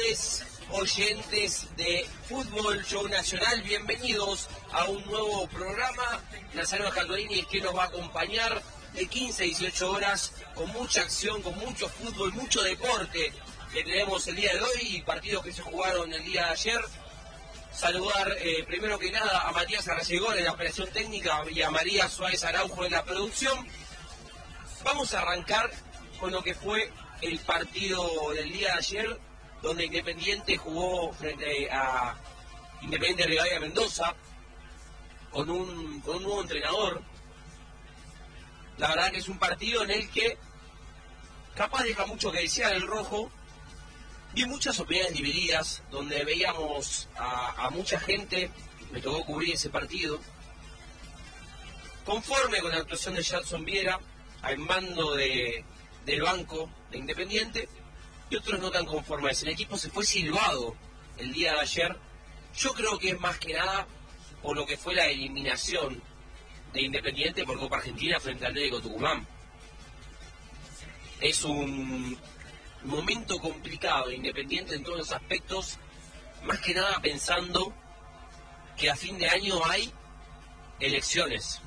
noches, oyentes de Fútbol Show Nacional. Bienvenidos a un nuevo programa. Nazareno Scaldorini es quien nos va a acompañar de 15 a 18 horas con mucha acción, con mucho fútbol, mucho deporte que tenemos el día de hoy y partidos que se jugaron el día de ayer. Saludar primero que nada a Matías Arrasegón en la operación técnica y a María Suárez Araujo en la producción. Vamos a arrancar con lo que fue el partido del día de ayer, donde Independiente jugó frente a Independiente Rivadavia Mendoza con un nuevo entrenador. La verdad que es un partido en el que capaz deja mucho que desear el rojo. Vi muchas opiniones divididas, donde veíamos a mucha gente, me tocó cubrir ese partido, conforme con la actuación de Jackson Viera al mando del banco de Independiente, y otros no tan conformes. El equipo se fue silbado el día de ayer. Yo creo que es más que nada por lo que fue la eliminación de Independiente por Copa Argentina frente al Atlético Tucumán. Es un momento complicado de Independiente en todos los aspectos, más que nada pensando que a fin de año hay elecciones.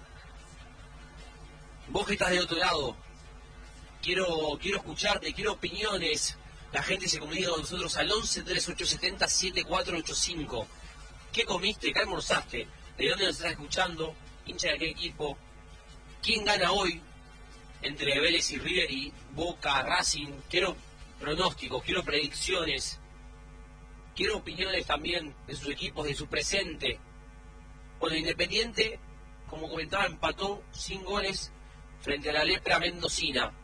Vos que estás del otro lado, quiero escucharte, quiero opiniones. La gente se comunica con nosotros al 11 3870 7485. ¿Qué comiste? ¿Qué almorzaste? ¿De dónde nos estás escuchando? ¿Hincha de qué equipo? ¿Quién gana hoy entre Vélez y River y Boca, Racing? Quiero pronósticos, quiero predicciones, quiero opiniones también de sus equipos, de su presente. Bueno, Independiente, como comentaba, empató sin goles frente a la Lepra Mendocina,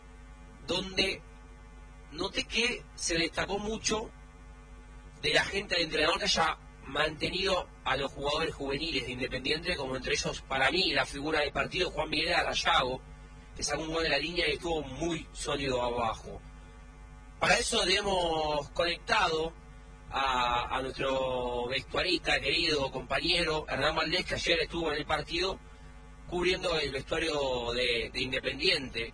donde noté que se destacó mucho de la gente del entrenador que haya mantenido a los jugadores juveniles de Independiente, como entre ellos, para mí, la figura del partido, Juan Miguel Arrayago, que sacó un gol de la línea y estuvo muy sólido abajo. Para eso hemos conectado a nuestro vestuarista, querido compañero Hernán Valdés, que ayer estuvo en el partido cubriendo el vestuario de Independiente.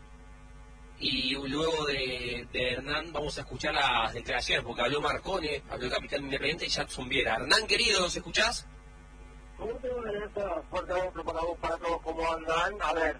Y luego de Hernán vamos a escuchar las declaraciones, porque habló Marcone, habló el capitán de Independiente y Jackson Viera. Hernán, querido, ¿nos escuchás? ¿Cómo te va en esta fuerte abrazo para vos, para todos? ¿Cómo andan? A ver,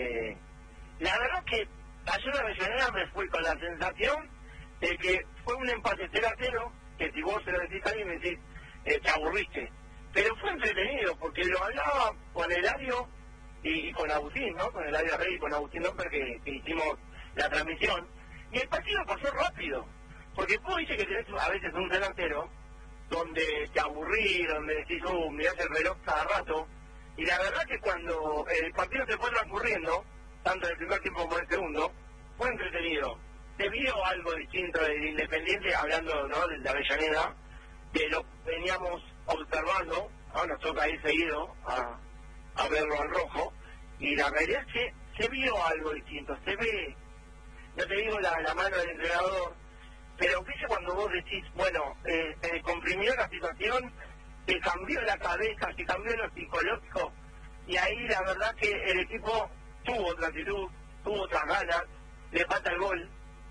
la verdad que ayer a Avellaneda me fui con la sensación de que fue un empate 0-0, que si vos se lo decís a alguien me decís, te aburriste. Pero fue entretenido, porque lo hablaba con Eladio y con Agustín, ¿no? Con Eladio Rey y con Agustín López que hicimos la transmisión. Y el partido pasó rápido, porque vos dices que tenés a veces un delantero donde te aburrís, donde decís, mirás el reloj cada rato. Y la verdad que cuando el partido se fue transcurriendo, tanto en el primer tiempo como en el segundo, fue entretenido. Se vio algo distinto del Independiente, hablando, ¿no?, del de Avellaneda, de lo que veníamos observando, ¿no? Nos toca ir seguido a verlo al rojo, y la realidad es que se vio algo distinto, se ve, no te digo la mano del entrenador, pero viste cuando vos decís, bueno, comprimió la situación, te cambió la cabeza, te cambió lo psicológico, y ahí la verdad que el equipo tuvo otra actitud, tuvo otras ganas, le falta el gol.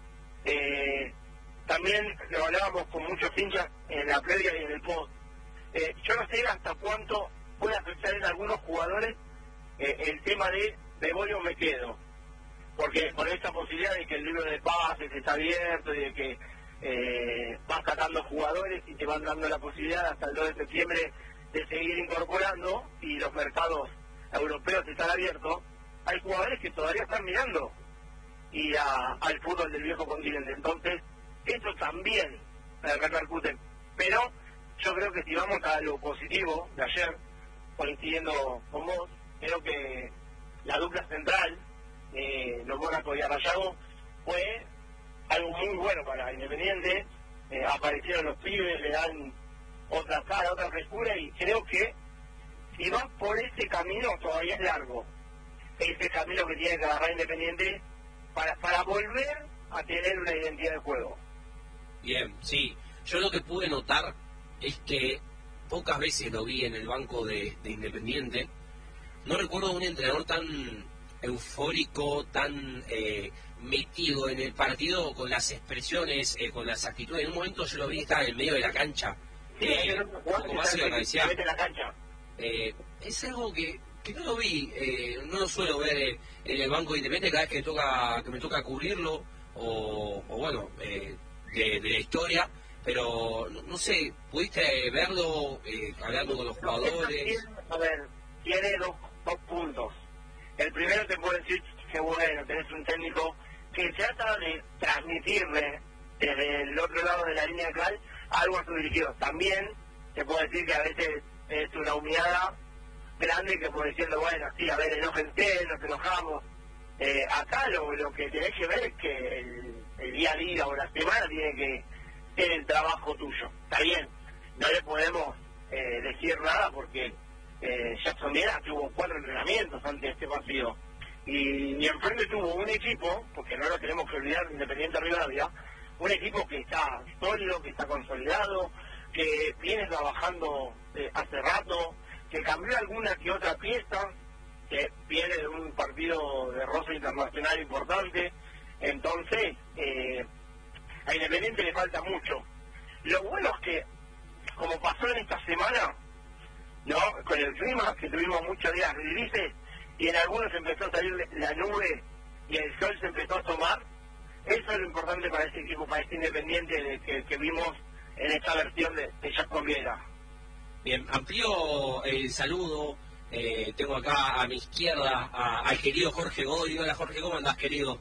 También lo hablábamos con muchos hinchas en la previa y en el post. Yo no sé hasta cuánto puede afectar en algunos jugadores el tema de voy o me quedo, porque con esta posibilidad de que el libro de pases está abierto y de que vas sacando jugadores y te van dando la posibilidad hasta el 2 de septiembre de seguir incorporando, y los mercados europeos están abiertos, hay jugadores que todavía están mirando ir al fútbol del viejo continente. Entonces, eso también repercute. Pero yo creo que si vamos a lo positivo de ayer, coincidiendo con vos, creo que la dupla central, los Mónaco y Arrayago, fue algo muy bueno para Independiente. Aparecieron los pibes, le dan otra cara, otra frescura, y creo que si vas por ese camino todavía es largo. Ese camino que tiene que agarrar Independiente para volver a tener una identidad de juego. Bien, sí. Yo lo que pude notar es que pocas veces lo vi en el banco de Independiente. No recuerdo un entrenador tan eufórico, tan metido en el partido con las expresiones, con las actitudes. En un momento yo lo vi estar en el medio de la cancha. Como más en la cancha. Es algo que no lo vi, no lo suelo ver en el banco de Independiente cada vez que me toca cubrirlo, o bueno, de la historia, pero no sé, ¿pudiste verlo hablando con los jugadores? A ver, tiene dos puntos. El primero te puedo decir que bueno, tenés un técnico que trata de transmitirle desde el otro lado de la línea de cal algo a sus dirigidos. También te puedo decir que a veces es una humillada grande que por decirlo, bueno, sí, a ver, enójense, nos enojamos. Acá lo que tenés que ver es que el día a día o la semana tiene que ser el trabajo tuyo. Está bien, no le podemos decir nada porque Jackson Viera tuvo 4 entrenamientos antes de este partido. Y enfrente tuvo un equipo, porque no lo tenemos que olvidar, Independiente Rivadavia, un equipo que está sólido, que está consolidado, que viene trabajando hace rato, que cambió alguna que otra pieza, que viene de un partido de rosa internacional importante. Entonces, a Independiente le falta mucho. Lo bueno es que, como pasó en esta semana, ¿no? Con el clima, que tuvimos muchos días grises, y en algunos empezó a salir la nube y el sol se empezó a asomar. Eso es lo importante para este equipo, para este Independiente que vimos en esta versión de Jackson Viera. Bien, amplío el saludo. Tengo acá a mi izquierda al querido Jorge Godoy. Hola Jorge, ¿cómo andás, querido?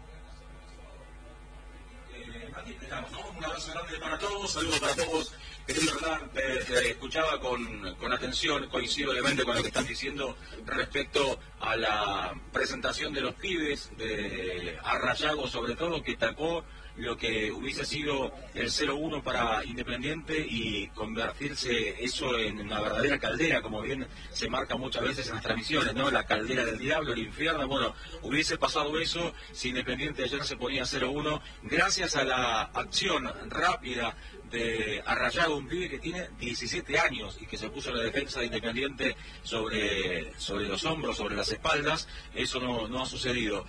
Aquí estamos, ¿no? Un abrazo grande para todos, saludos para todos. Querido Hernán, te escuchaba con atención, coincido obviamente con lo que están diciendo respecto a la presentación de los pibes, de Arrayago sobre todo, que tapó lo que hubiese sido el 0-1 para Independiente y convertirse eso en una verdadera caldera, como bien se marca muchas veces en las transmisiones, ¿no? La caldera del diablo, el infierno. Bueno, hubiese pasado eso si Independiente ayer se ponía 0-1, gracias a la acción rápida de Arrayago, un pibe que tiene 17 años y que se puso en la defensa de Independiente sobre los hombros, sobre las espaldas. Eso no ha sucedido.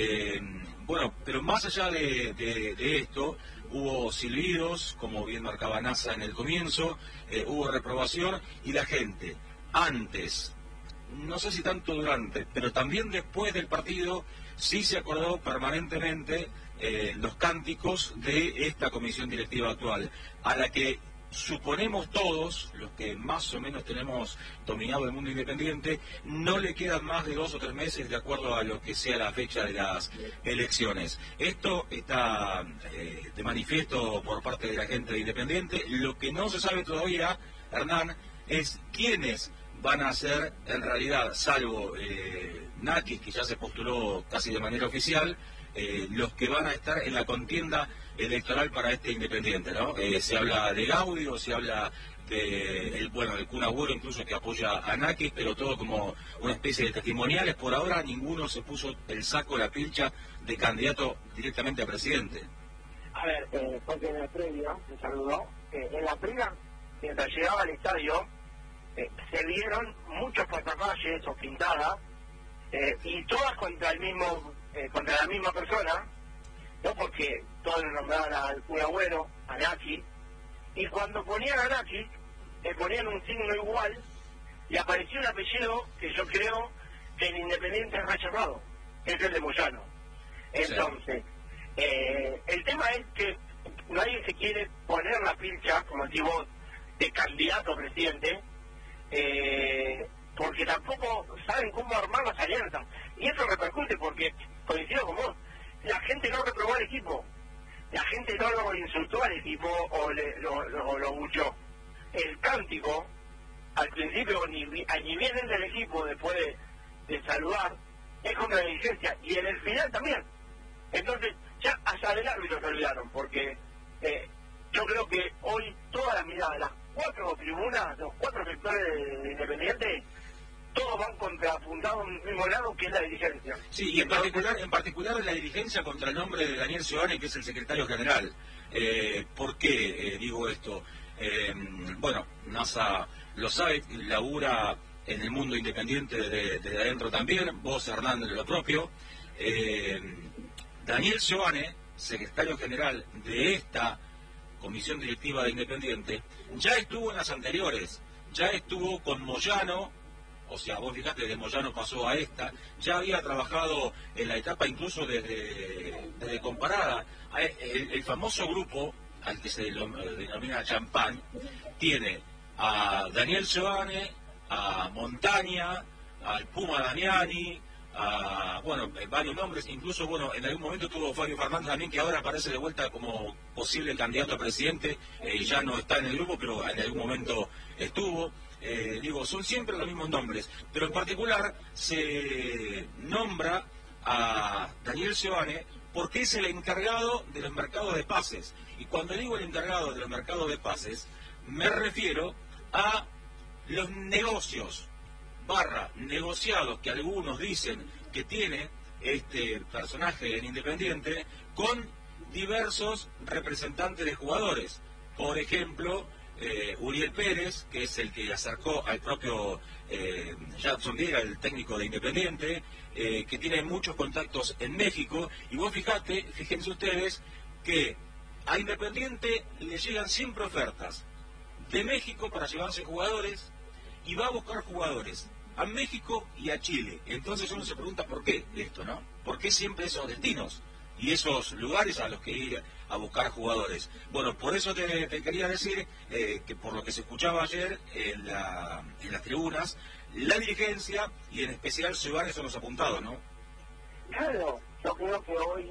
Bueno, pero más allá de esto, hubo silbidos, como bien marcaba NASA en el comienzo, hubo reprobación y la gente, antes, no sé si tanto durante, pero también después del partido, sí se acordó permanentemente los cánticos de esta comisión directiva actual, a la que suponemos todos, los que más o menos tenemos dominado el mundo independiente, no le quedan más de 2 o 3 meses de acuerdo a lo que sea la fecha de las elecciones. Esto está de manifiesto por parte de la gente de Independiente. Lo que no se sabe todavía, Hernán, es quiénes van a ser en realidad, salvo Nakis, que ya se postuló casi de manera oficial, los que van a estar en la contienda electoral para este Independiente, ¿no? Se habla de Gaudio, se habla del Kun Agüero, incluso, que apoya a Nakis, pero todo como una especie de testimoniales. Por ahora ninguno se puso el saco, la pilcha de candidato directamente a presidente. A ver, porque en la previa, me saludó, en la previa, mientras llegaba al estadio, se vieron muchos pasacalles o pintadas, y todas contra la misma persona, no, porque todos le nombraban al Kun Agüero, a Nakis, y cuando ponían a Nakis, le ponían un signo igual, y apareció un apellido que yo creo que el Independiente es rechazado, que es el de Moyano. Entonces, el tema es que nadie se quiere poner la pilcha, como decís vos, de candidato a presidente, porque tampoco saben cómo armar las alianzas. Y eso repercute porque, coincido con vos, la gente no reprobó al equipo, la gente no lo insultó al equipo o lo buchó. El cántico, al principio, ni bien entra el equipo después de saludar, es contra la dirigencia, y en el final también. Entonces, ya hasta del árbitro se olvidaron, porque yo creo que hoy toda la mirada, las 4 tribunas, los 4 sectores de Independiente, todos van contrapuntados en un mismo lado, que es la dirigencia. Sí, y en particular la dirigencia contra el nombre de Daniel Seoane, que es el secretario general. ¿Por qué digo esto? Bueno, NASA lo sabe, labura en el mundo independiente desde adentro también, vos, Hernán, lo propio. Daniel Giovane, secretario general de esta comisión directiva de Independiente, ya estuvo en las anteriores, ya estuvo con Moyano, o sea, vos fijate, de Moyano pasó a esta, ya había trabajado en la etapa incluso desde comparada. El famoso grupo, al que se denomina Champán, tiene a Daniel Giovane, a Montaña, al Puma Damiani, bueno, varios nombres, incluso, bueno, en algún momento tuvo Fabio Fernández también, que ahora aparece de vuelta como posible candidato a presidente, ya no está en el grupo, pero en algún momento estuvo. Digo, son siempre los mismos nombres, pero en particular se nombra a Daniel Giovane porque es el encargado de los mercados de pases. Y cuando digo el encargado de los mercados de pases, me refiero a los negocios negociados que algunos dicen que tiene este personaje en Independiente con diversos representantes de jugadores. Por ejemplo, Uriel Pérez, que es el que acercó al propio Jackson Viera, el técnico de Independiente, que tiene muchos contactos en México. Y vos fíjense ustedes que a Independiente le llegan siempre ofertas de México para llevarse jugadores, y va a buscar jugadores a México y a Chile. Entonces uno se pregunta por qué esto, ¿no? ¿Por qué siempre esos destinos y esos lugares a los que ir a buscar jugadores? Bueno, por eso te quería decir que por lo que se escuchaba ayer en las tribunas, la dirigencia y en especial Giovane son los apuntados, ¿no? Claro, yo creo que hoy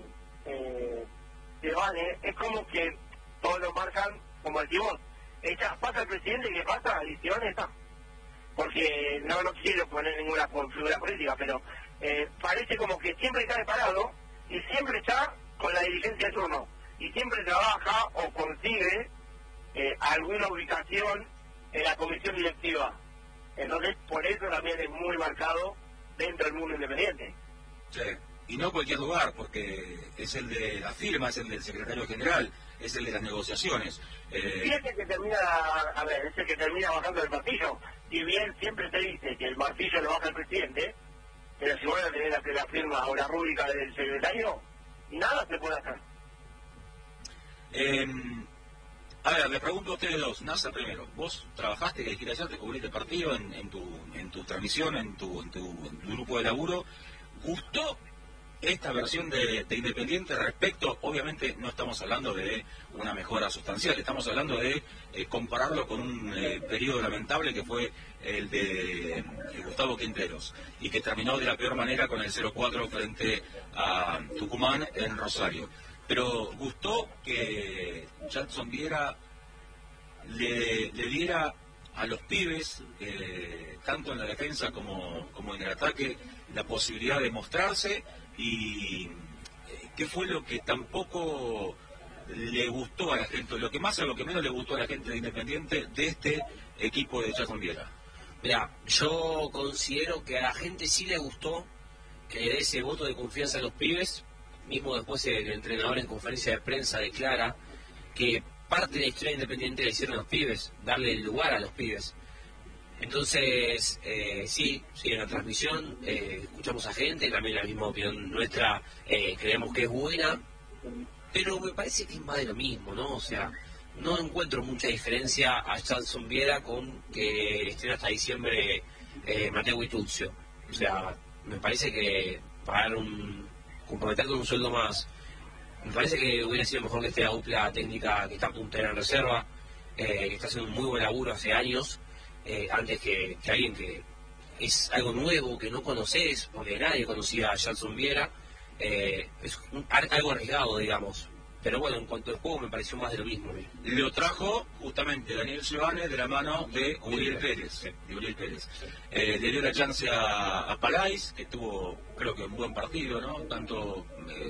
Giovane es como que todos lo marcan, como decís vos, pasa el presidente, ¿qué pasa? Y Giovane está. Porque no quiero poner ninguna figura política, pero parece como que siempre está preparado y siempre está con la dirigencia de turno y siempre trabaja o consigue alguna ubicación en la comisión directiva. Entonces, por eso también es muy marcado dentro del mundo independiente. Sí, y no cualquier lugar, porque es el de la firma, es el del secretario general, es el de las negociaciones. Y es el que termina, es el que termina bajando el martillo. Si bien siempre se dice que el martillo lo baja el presidente, pero si vos no tenés la firma o la rúbrica del secretario, nada se puede hacer. A ver, le pregunto a ustedes dos. Nasa primero, vos trabajaste, que dijiste ayer, te cubriste el partido en tu transmisión, en tu grupo de laburo. ¿Gustó esta versión de Independiente respecto? Obviamente no estamos hablando de una mejora sustancial, estamos hablando de compararlo con un periodo lamentable que fue el de Gustavo Quinteros, y que terminó de la peor manera con el 0-4 frente a Tucumán en Rosario. Pero ¿gustó que Jackson Viera le diera a los pibes, tanto en la defensa como en el ataque, la posibilidad de mostrarse? ¿Y qué fue lo que tampoco le gustó a la gente, lo que más o lo que menos le gustó a la gente de Independiente de este equipo de Jackson Viera? Mirá, yo considero que a la gente sí le gustó que le dé ese voto de confianza a los pibes. Mismo después el entrenador en conferencia de prensa declara que parte de la historia de Independiente la hicieron los pibes, darle el lugar a los pibes. Entonces, sí, en la transmisión escuchamos a gente, también la misma opinión nuestra, creemos que es buena, pero me parece que es más de lo mismo, ¿no? O sea, no encuentro mucha diferencia a Jackson Viera con que estén hasta diciembre Mateo Guituzio. O sea, me parece que comprometer con un sueldo más, me parece que hubiera sido mejor que esté la dupla técnica que está puntera en reserva, que está haciendo un muy buen laburo hace años, antes que alguien que es algo nuevo, que no conoces, porque nadie conocía a Jackson Viera. Es algo arriesgado, digamos. Pero bueno, en cuanto al juego me pareció más de lo mismo. Lo trajo justamente Daniel Giovane de la mano de Uriel Pérez. Le dio la chance a Palais, que tuvo, creo que un buen partido, ¿no? Tanto,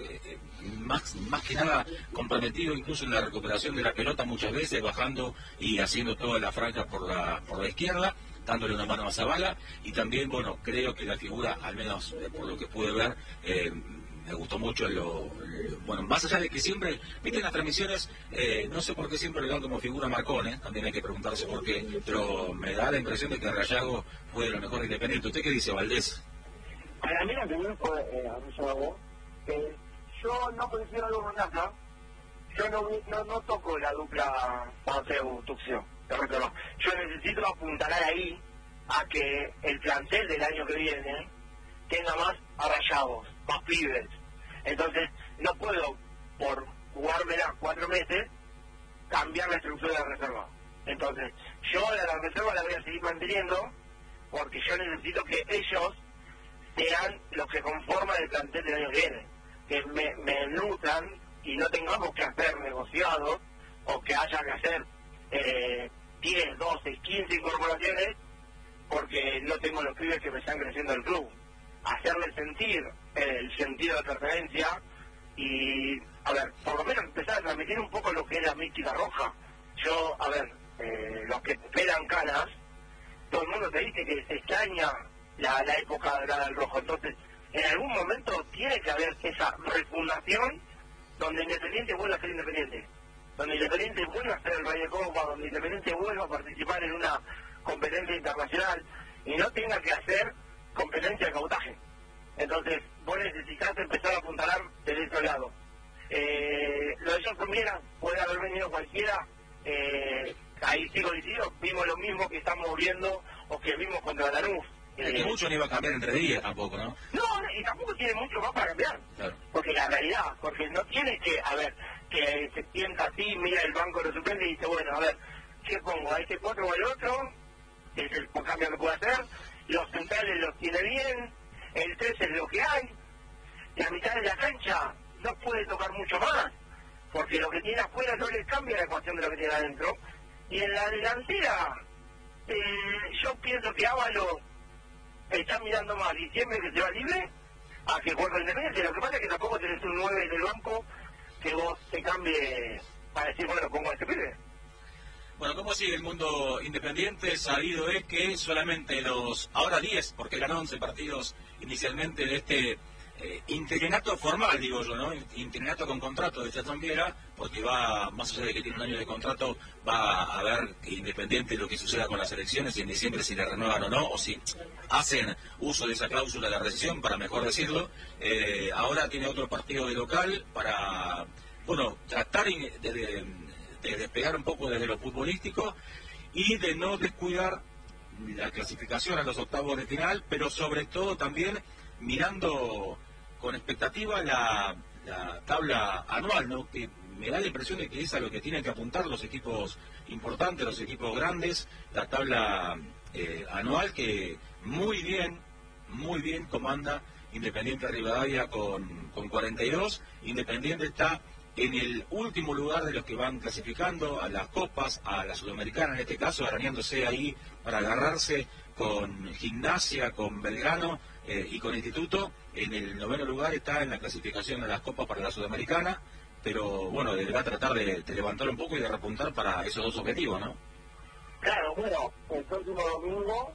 más que nada comprometido incluso en la recuperación de la pelota muchas veces, bajando y haciendo toda la franja por la izquierda, dándole una mano a Zavala. Y también, bueno, creo que la figura, al menos por lo que pude ver, me gustó mucho bueno, más allá de que siempre, viste, en las transmisiones, no sé por qué siempre le dan como figura a Marcone, también hay que preguntarse por qué, pero me da la impresión de que Rayago fue de lo mejor Independiente. ¿Usted qué dice, Valdés? Para mí la primera fue, yo no considero algo con NASA. Yo no toco la dupla Paseu-Tuxio. Yo necesito apuntalar ahí a que el plantel del año que viene tenga más arrayados, más pibes. Entonces, no puedo, por jugármela 4 meses, cambiar la estructura de la reserva. Entonces, yo la reserva la voy a seguir manteniendo, porque yo necesito que ellos sean los que conforman el plantel del año que viene, que me nutran y no tengamos que hacer negociados o que haya que hacer 10, 12, 15 incorporaciones porque no tengo los pibes que me están creciendo el club. Hacerle sentir el sentido de pertenencia y, a ver, por lo menos empezar a transmitir un poco lo que es la mística roja. Yo, a ver, los que pelan canas, todo el mundo te dice que se extraña la época del rojo. Entonces, en algún momento tiene que haber esa refundación donde Independiente vuelva a ser Independiente, donde Independiente vuelva a ser el Rey de Copa, donde Independiente vuelva a participar en una competencia internacional y no tenga que hacer competencia de cabotaje. Entonces, vos necesitas empezar a apuntalar del otro lado. Lo de Johnson Viera, puede haber venido cualquiera, ahí sí coincido, vimos lo mismo que estamos viendo o que vimos contra Lanús. Que mucho no iba a cambiar entre días tampoco, ¿no? No, y tampoco tiene mucho más para cambiar. Claro. Porque la realidad, porque no tiene que, a ver, que se sienta así, mira el banco de los suplentes y dice, bueno, a ver, ¿qué pongo? ¿A este 4 o al otro? Es el cambio que puedo hacer. Los centrales los tiene bien, el 3 es lo que hay. La mitad de la cancha no puede tocar mucho más, porque lo que tiene afuera no le cambia la ecuación de lo que tiene adentro. Y en la delantera, yo pienso que Ábalos está mirando más diciembre que se va libre a que juegue Independiente. Lo que pasa es que tampoco tenés un 9 del banco que vos te cambie para decir, bueno, pongo a este pibe. Bueno, ¿cómo sigue el mundo independiente? Sabido es que solamente los, ahora 10, porque eran 11 partidos inicialmente de este interinato formal, digo yo, ¿no? Interinato con contrato de Johnson Viera, porque va, más allá de que tiene un año de contrato, va a ver que Independiente lo que suceda con las elecciones y en diciembre si le renuevan o no, o si hacen uso de esa cláusula de rescisión, para mejor decirlo. Ahora tiene otro partido de local para, bueno, tratar de despegar un poco desde lo futbolístico y de no descuidar la clasificación a los octavos de final, pero sobre todo también mirando con expectativa la tabla anual, ¿no? Que me da la impresión de que es a lo que tienen que apuntar los equipos importantes, los equipos grandes, la tabla anual que muy bien comanda Independiente Rivadavia con 42. Independiente está en el último lugar de los que van clasificando a las copas, a la Sudamericana en este caso, arañándose ahí para agarrarse con Gimnasia, con Belgrano y con Instituto. En el 9º lugar está en la clasificación a las copas para la Sudamericana, pero bueno, deberá tratar de levantar un poco y de repuntar para esos dos objetivos, ¿no? Claro, bueno, el próximo domingo,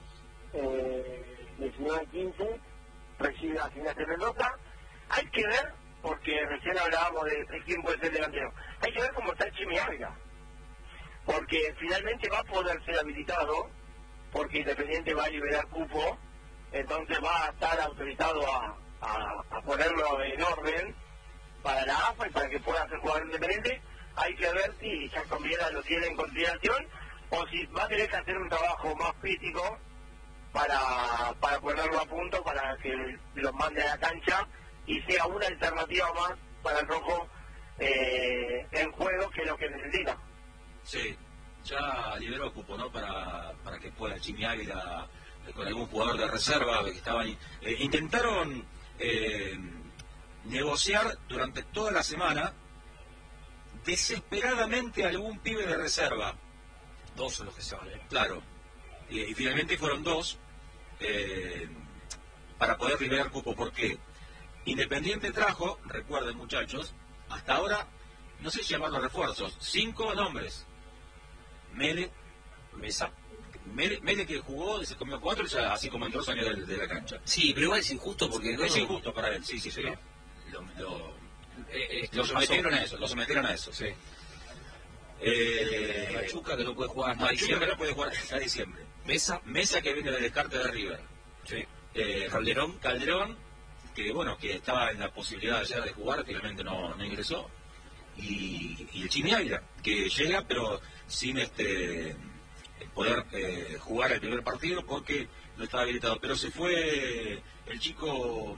19-15, recibe a Gimnasia de Mendoza. Hay que ver, porque recién hablábamos de quién puede ser delantero, hay que ver cómo está el Chimi Ávila, porque finalmente va a poder ser habilitado, porque Independiente va a liberar cupo, entonces va a estar autorizado a ponerlo en orden para la AFA y para que pueda ser jugador Independiente. Hay que ver si Jackson Viera lo tiene en consideración o si va a tener que hacer un trabajo más físico para ponerlo a punto, para que los mande a la cancha y sea una alternativa más para el rojo en juego, que es lo que necesita. Sí, ya liberó cupo, ¿no? Para que pueda Chimi Ávila con algún jugador de reserva que estaban ahí. Intentaron negociar durante toda la semana desesperadamente algún pibe de reserva. 2 son los que se van, ¿eh? Claro. Y finalmente fueron 2 para poder liberar cupo. ¿Por qué? Independiente trajo, recuerden muchachos, hasta ahora, no sé si llamarlos refuerzos, 5 nombres. Mele, Mele que jugó, se comió 4 y ya así como entró salió de la cancha. Sí, pero igual es injusto porque no es injusto para él, sí. Lo sometieron a eso, sí. Machuca que no puede jugar hasta Machuca diciembre. que no puede jugar hasta diciembre. Mesa Mesa que viene del descarte de River. Sí. Calderón, bueno, que estaba en la posibilidad ya de jugar, finalmente no ingresó. Y el Chimi Ávila, que llega, pero sin poder jugar el primer partido porque no estaba habilitado. Pero se fue el chico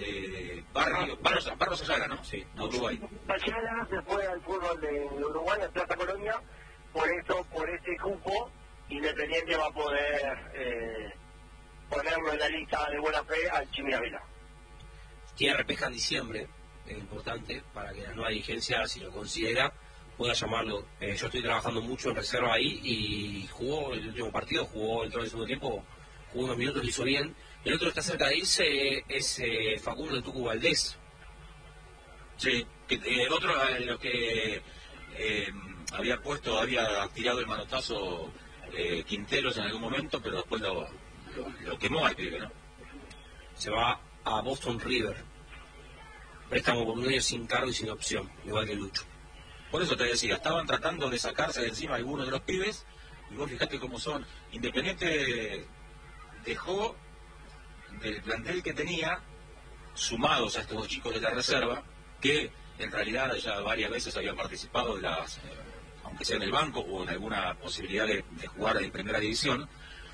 Barros Ayala, ¿no? Sí, a Uruguay. Ayala se fue al fútbol de Uruguay, a Plaza Colonia, por ese cupo, Independiente va a poder ponerlo en la lista de buena fe al Chimi Ávila. Tiene repesca en diciembre, es importante para que la nueva dirigencia, si lo considera, pueda llamarlo. Yo estoy trabajando mucho en reserva ahí y jugó el último partido, entró en el segundo tiempo, jugó unos minutos, lo hizo bien. El otro que está cerca de irse es Facundo de Tucu Valdés. Sí, otro de los que había tirado el manotazo Quinteros en algún momento, pero después lo quemó al pibe, ¿no? Se va a Boston River. Préstamo por un año sin cargo y sin opción, igual que Lucho. Por eso te decía, estaban tratando de sacarse de encima algunos de los pibes, y vos fijate cómo son. Independiente dejó del plantel que tenía, sumados a estos dos chicos de la reserva, que en realidad ya varias veces habían participado de las, aunque sea en el banco o en alguna posibilidad de jugar en primera división,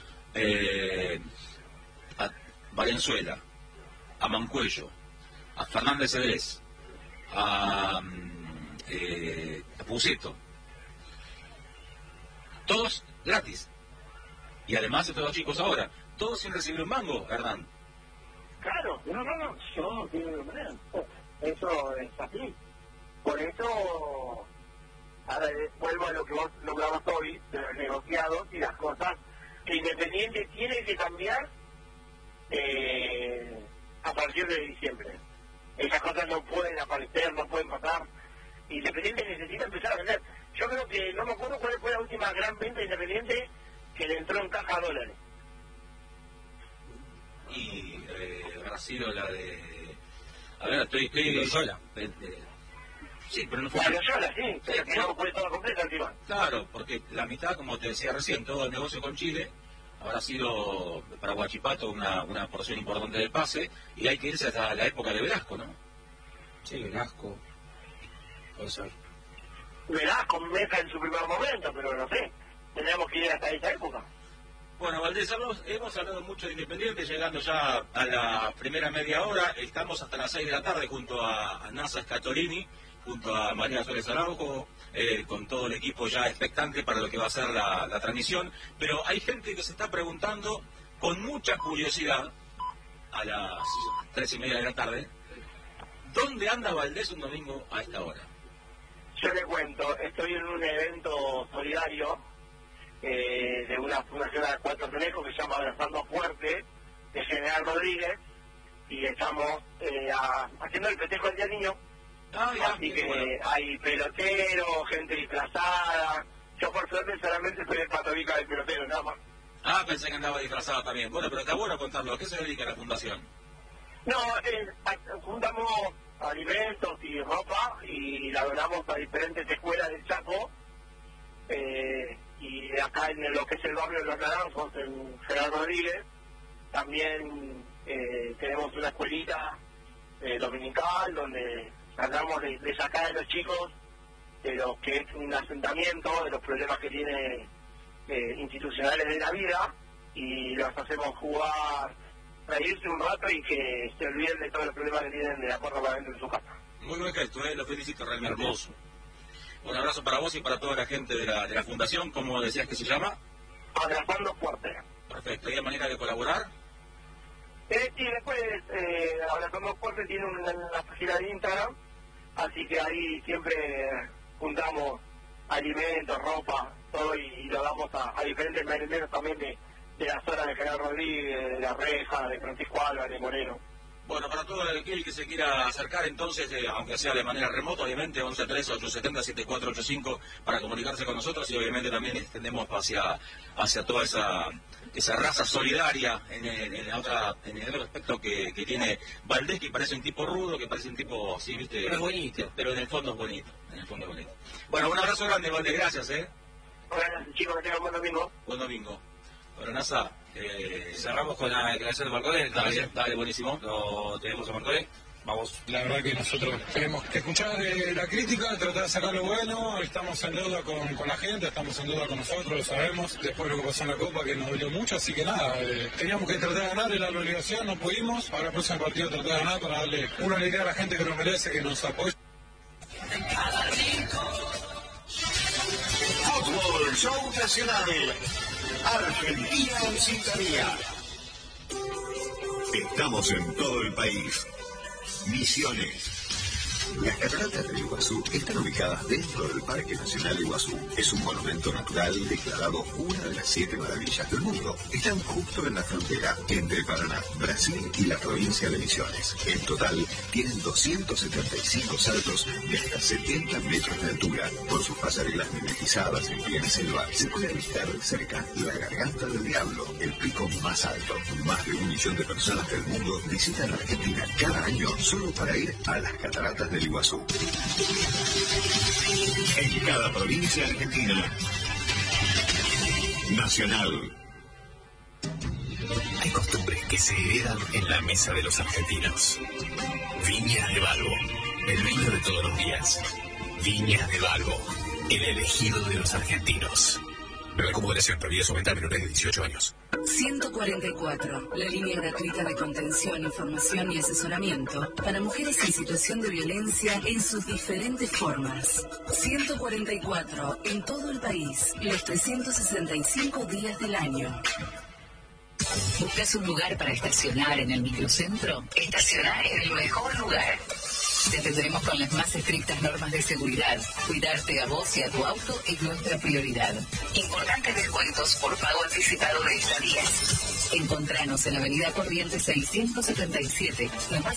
a Valenzuela, a Mancuello, a Fernández Cedrés, a Puceto, todos gratis. Y además estos dos chicos ahora, todos sin recibir un mango, Hernán. Claro, no, yo eso es así. Por eso, ahora vuelvo a lo que vos lograbas hoy, de los negociados y las cosas que Independiente tiene que cambiar a partir de diciembre. Esas cosas no pueden aparecer, no pueden pasar. Independiente necesita empezar a vender. Yo creo que, no me acuerdo cuál fue la última gran venta de Independiente que le entró en caja a dólares. Y habrá sido la de... A ver, estoy sola. Sí, pero no fue... La Loyola, sí, pero que no fue toda completa encima. Claro, porque la mitad, como te decía recién, todo el negocio con Chile habrá sido para Huachipato una porción importante del pase, y hay que irse hasta la época de Velasco, ¿no? Sí, Velasco. Puede ser. Velasco, Mesa en su primer momento, pero no sé, tendríamos que ir hasta esa época. Bueno, Valdés, hemos hablado mucho de Independiente, llegando ya a la primera media hora. Estamos hasta las 6 de la tarde junto a Nasa Scatolini, junto a María Suárez Araujo, con todo el equipo ya expectante para lo que va a ser la transmisión. Pero hay gente que se está preguntando con mucha curiosidad, a las 3:30 de la tarde, ¿dónde anda Valdés un domingo a esta hora? Yo le cuento, estoy en un evento solidario de una fundación de Cuatro Conejos que se llama Abrazando Fuerte, de General Rodríguez, y estamos haciendo el festejo del Día del Niño. Así que bueno, hay peloteros, gente disfrazada. Yo por suerte solamente soy el patobica del pelotero, nada más. Pensé que andaba disfrazado también. Bueno, pero está bueno contarlo. ¿A qué se dedica la fundación? No, juntamos alimentos y ropa y la donamos a diferentes escuelas del Chaco. Y acá en lo que es el barrio de Los Naranjos, en General Rodríguez, también tenemos una escuelita dominical donde tratamos de sacar a los chicos de lo que es un asentamiento, de los problemas que tiene institucionales de la vida, y los hacemos jugar, reírse un rato y que se olviden de todos los problemas que tienen de la puerta para adentro de su casa. Muy buen gesto, lo felicito realmente. Hermoso. Un abrazo para vos y para toda la gente de la fundación. ¿Cómo decías que se llama? Abrazando Fuerte. Perfecto. ¿Hay manera de colaborar? Sí, después Abrazando Fuerte tiene una página de Instagram, así que ahí siempre juntamos alimentos, ropa, todo, y lo damos a diferentes merenderos también de la zona de General Rodríguez, de La Reja, de Francisco Álvarez, de Moreno. Bueno, para todo aquel que se quiera acercar, entonces, aunque sea de manera remota, obviamente, 11-3-870-7485 para comunicarse con nosotros, y obviamente también extendemos hacia toda esa raza solidaria en el otro aspecto que tiene Valdés, que parece un tipo rudo, que parece un tipo, sí, viste, pero es bonito, pero en el fondo es bonito, Bueno, un abrazo grande, Valdés, gracias, Bueno, chicos, que tengan buen domingo. Buen domingo. Bueno, Nasa, Cerramos con la declaración de Marcone. Dale, buenísimo. Lo tenemos a Marcone. Vamos. La verdad que nosotros tenemos que escuchar la crítica, tratar de sacar lo bueno. Estamos en deuda con la gente, estamos en deuda con nosotros, lo sabemos. Después lo que pasó en la Copa, que nos dolió mucho, así que nada, teníamos que tratar de ganar, era la obligación, no pudimos. Ahora el próximo partido tratar de ganar para darle una alegría a la gente que nos merece, que nos apoya. Fútbol Show Nacional. Argentina en sintonía. Estamos en todo el país. Misiones. Las cataratas del Iguazú están ubicadas dentro del Parque Nacional Iguazú. Es un monumento natural declarado una de las 7 maravillas del mundo. Están justo en la frontera entre Paraná, Brasil y la provincia de Misiones. En total, tienen 275 saltos de hasta 70 metros de altura. Por sus pasarelas mimetizadas en plena selva, se puede avistar de cerca la garganta del diablo, el pico más alto. Más de 1 millón de personas del mundo visitan Argentina cada año solo para ir a las cataratas del Iguazú. En cada provincia argentina. Nacional. Hay costumbres que se heredan en la mesa de los argentinos. Viñas de Balbo, el vino de todos los días. Viñas de Balbo, el elegido de los argentinos. Beber con moderación, prohibida aumentar a menores de 18 años. 144, la línea gratuita de contención, información y asesoramiento para mujeres en situación de violencia en sus diferentes formas. 144, en todo el país, los 365 días del año. ¿Buscas un lugar para estacionar en el microcentro? Estacionar en el mejor lugar. Te atenderemos con las más estrictas normas de seguridad. Cuidarte a vos y a tu auto es nuestra prioridad. Importantes descuentos por pago anticipado de estadías. Encontranos en Avenida Corrientes 677.